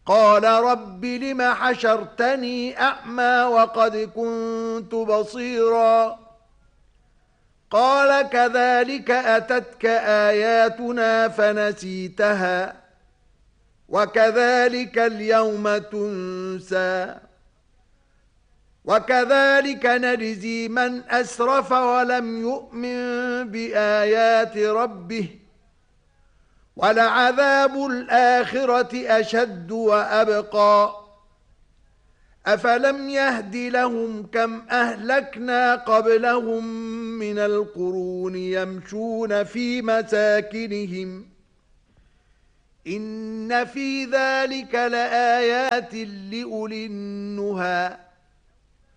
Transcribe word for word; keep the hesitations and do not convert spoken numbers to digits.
قال رب لم حشرتني أعمى وقد كنت بصيرا قال كذلك أتتك آياتنا فنسيتها وكذلك اليوم تنسى وكذلك نجزي من أسرف ولم يؤمن بآيات ربه ولعذاب الآخرة أشد وأبقى أفلم يهد لهم كم أهلكنا قبلهم من القرون يمشون في مساكنهم إن في ذلك لآيات لأولي النهى